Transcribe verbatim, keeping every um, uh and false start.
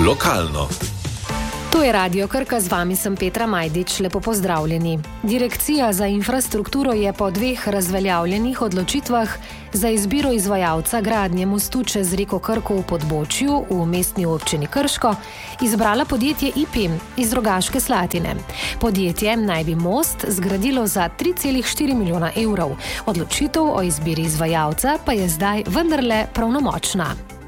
Lokalno. To je Radio Krka, z vami sem Petra Majdič, lepo pozdravljeni. Direkcija za infrastrukturo je po dveh razveljavljenih odločitvah za izbiro izvajalca gradnje mostu čez reko Krko v Podbočju v mestni občini Krško izbrala podjetje I P iz Rogaške Slatine. Podjetje naj bi most zgradilo za tri cela štiri milijona evrov. Odločitev o izbiri izvajalca pa je zdaj vendarle pravnomočna.